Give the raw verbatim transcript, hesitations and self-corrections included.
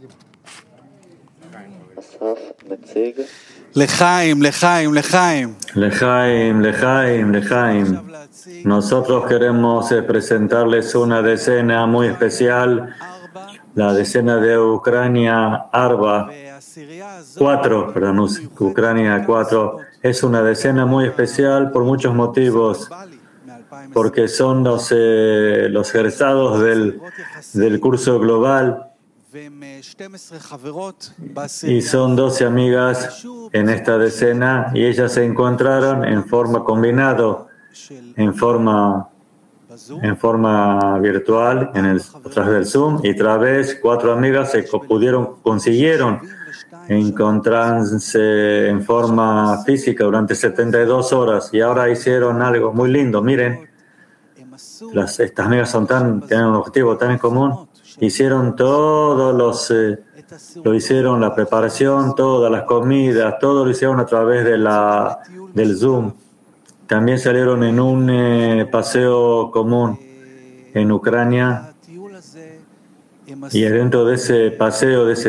Lejaim, Lejaim, Lejaim. Lejaim, Lejaim, Lejaim. Nosotros queremos eh, presentarles una decena muy especial, la decena de Ucrania Arba cuatro, perdón, Ucrania cuatro. Es una decena muy especial por muchos motivos, porque son los, eh, los egresados del, del curso global y son doce amigas en esta decena y ellas se encontraron en forma combinada, en forma, en forma virtual, en el, a través del Zoom, y a través cuatro amigas se pudieron, consiguieron encontrarse en forma física durante setenta y dos horas y ahora hicieron algo muy lindo. Miren, las, estas amigas son tan, tienen un objetivo tan en común. Hicieron todos los, eh, lo hicieron la preparación, todas las comidas, todo lo hicieron a través de la, del Zoom. También salieron en un eh, paseo común en Ucrania y dentro de ese paseo, de ese